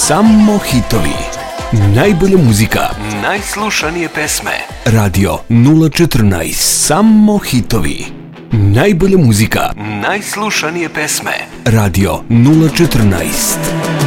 Samo hitovi. Najbolja muzika, najslušanije pesme. Radio 014. Samo hitovi. Najbolja muzika, najslušanije pesme. Radio 014.